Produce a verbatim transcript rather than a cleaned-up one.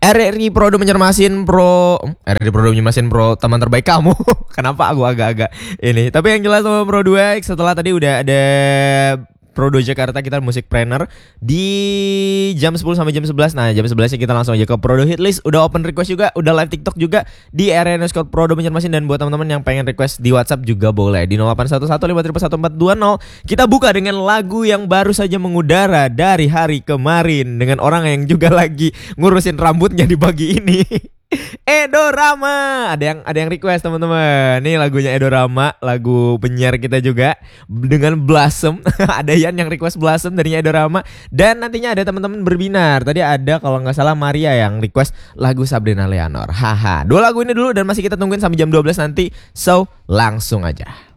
R R I Prodo Menyermasin Pro R R I Prodo Menyermasin Pro teman terbaik kamu. Kenapa aku agak-agak ini. Tapi yang jelas sama Pro dua X setelah tadi udah ada Prodo Jakarta, kita musikpreneur di jam sepuluh sampai jam sebelas. Nah jam sebelas kita langsung aja ke Prodo Hitlist. Udah open request juga, udah live TikTok juga di area underscore Prodo Menyermasin. Dan buat teman-teman yang pengen request di WhatsApp juga boleh di nol delapan satu satu lima satu empat dua nol. Kita buka dengan lagu yang baru saja mengudara dari hari kemarin, dengan orang yang juga lagi ngurusin rambutnya di pagi ini. Edo Rama, ada yang ada yang request teman-teman. Nih lagunya Edo Rama, lagu penyiar kita juga dengan Blossom. Ada Yan yang request Blossom dari Edo Rama. Dan nantinya ada teman-teman berbinar. Tadi ada kalau nggak salah Maria yang request lagu Sabrina Leonor. Haha. Dua lagu ini dulu dan masih kita tungguin sampai jam dua belas nanti. So langsung aja.